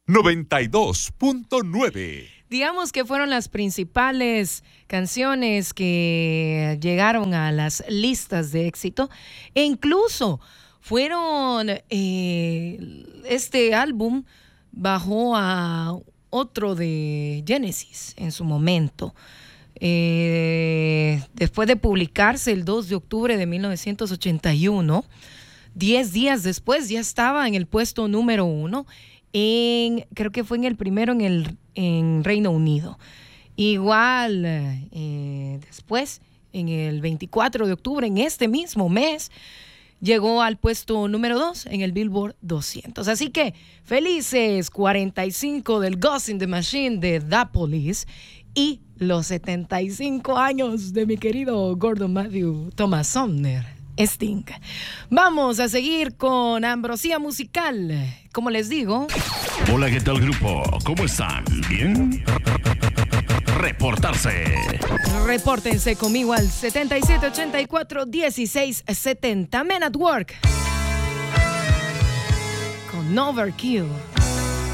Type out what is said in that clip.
92.9. Digamos que fueron las principales canciones que llegaron a las listas de éxito e incluso fueron, este álbum bajó a otro de Genesis en su momento. Después de publicarse el 2 de octubre de 1981, 10 días después ya estaba en el puesto número 1. Creo que fue en el primero en Reino Unido. Igual después, en el 24 de octubre, en este mismo mes, llegó al puesto número 2 en el Billboard 200. Así que felices 45 del Ghost in the Machine de The Police y los 75 años de mi querido Gordon Matthew Thomas Sumner, Sting. Vamos a seguir con Ambrosía Musical. Como les digo. Hola, ¿qué tal, grupo? ¿Cómo están? ¿Bien? Reportarse. Repórtense conmigo al 7784-1670. Men at Work. Con Overkill.